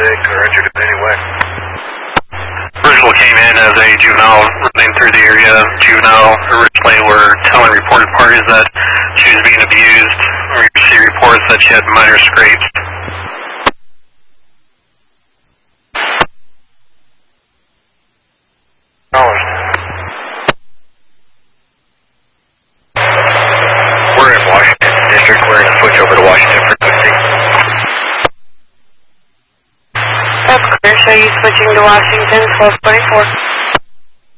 sick or injured in any way. Original came in as a juvenile running through the area. Juvenile originally were telling reported parties that she was being abused. We received reports that she had minor scrapes. We're in Washington District. We're going to switch over to Washington frequency. That's clear. Show you switching to Washington 1224.